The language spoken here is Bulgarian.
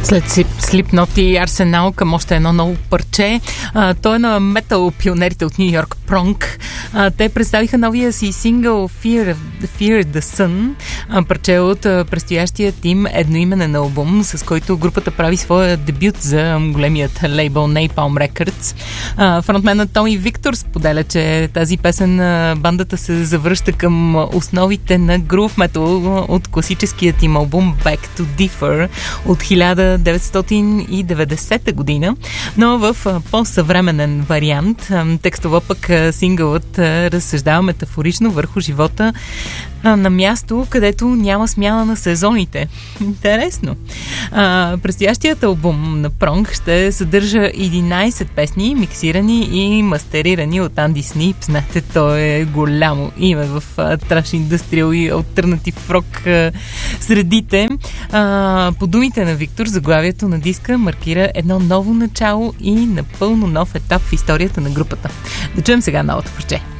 След Slipknot и Арсенал към още едно ново парче. Той е на метал пионерите от Ню Йорк, Пронк. Те представиха новия си сингъл Fear the Sun, парче от предстоящият им едноименен албум, с който групата прави своя дебют за големият лейбъл Napalm Records. Фронтменът Томи Виктор споделя, че тази песен бандата се завръща към основите на грув метал от класическият им албум Back to Differ от 1990 година, но в по-съвременен вариант. Текстово пък сингълът разсъждава метафорично върху живота на място, където няма смяна на сезоните. Интересно. Предстоящият албум на Пронк ще съдържа 11 песни, миксирани и мастерирани от Анди Снип. Знаете, той е голямо име в траш индустриал и алтернатив рок средите. По думите на Виктор, заглавието на диска маркира едно ново начало и напълно нов етап в историята на групата. Да чуем сега новото парче.